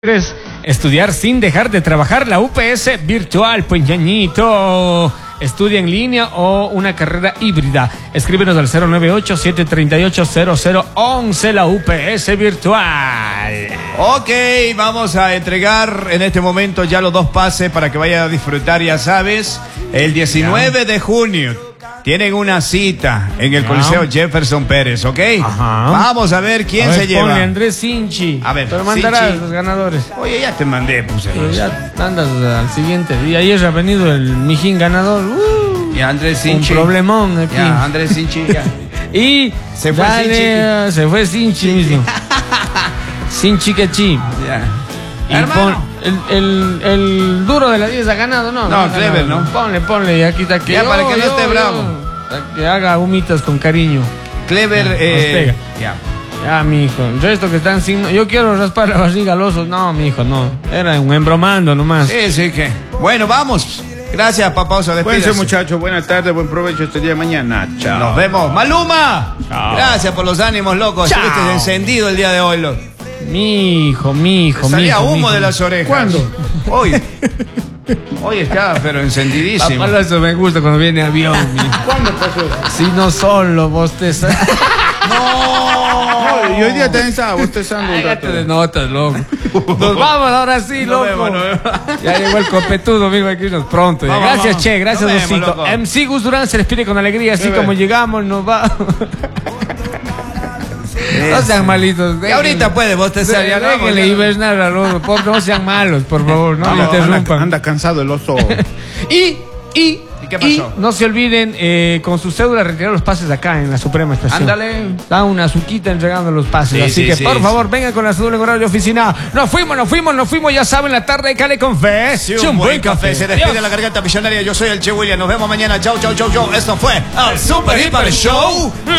¿Quieres estudiar sin dejar de trabajar? La UPS virtual, pues ñañito. Estudia en línea o una carrera híbrida. Escríbenos al 098-738-0011, la UPS virtual. Ok, vamos a entregar en este momento ya los 2 pases para que vaya a disfrutar, ya sabes, el 19 de junio. Tienen una cita en el Coliseo Jefferson Pérez, ¿ok? Ajá. Vamos a ver quién se lleva. Ponle Andrés Sinchi. A ver, pero mandarás Sinchi. los ganadores. Oye, ya te mandé, puse. Pero ya andas al siguiente día. Ayer ha venido el Mijín ganador. Y Andrés Sinchi. Un problemón aquí. Ya, Andrés Sinchi, ya. Y Se fue Sinchi. Se fue Sinchi mismo. Sinchi Quechi. Ya. Y Hermano. el duro de la 10 ha ganado, ¿no? No, Clever, ¿no? Ponle, y aquí está que Ya, para que no esté bravo. Que haga humitas con cariño. Clever, nos pega. ya. Ya, mijo. El resto que están sin... Yo quiero raspar la barriga al oso. No, mijo, no. Era un embromando nomás. Sí, que. Bueno, vamos. Gracias, papá Oso. Cuídense, Despídase. muchachos. Buenas tardes, buen provecho este día de mañana. Chao. Nos vemos. ¡Maluma! Chao. Gracias por los ánimos, loco. Chao. Estuviste encendido el día de hoy, loco. Mijo. Salía humo mijo. de las orejas. ¿Cuándo? Hoy. Hoy estaba, pero encendidísimo. Papá, eso me gusta cuando viene avión, mijo. ¿Cuándo pasó eso? Si no solo bosteza. ¡No! Y hoy día también estaba bostezando un rato. Cállate de notas, loco. Nos vamos ahora sí, Nos loco. vemos. Ya llegó el copetudo, amigo, aquí nos pronto. Vamos, Gracias, vamos. Che, gracias, Nos vemos, Osito. loco. MC Gus Durán se despide con alegría, así como llegamos, nos va. No sean malitos. Y ahorita puede bostezar, ya Déjenle hibernar a los no sean malos, por favor, no le interrumpan. Anda cansado el oso. Y qué pasó? no se olviden con su cédula retirar los pases acá en la Suprema Estación. Ándale. Da una azuquita entregando los pases. Sí, así sí, que sí, por sí. favor vengan con la cédula en horario de oficina. Nos fuimos, ya saben, la tarde de Cale con fe. Sí, un buen café. Se despide Adiós. la garganta millonaria. Yo soy el Che William. Nos vemos mañana. Chau. Esto fue el Super Hiper Show.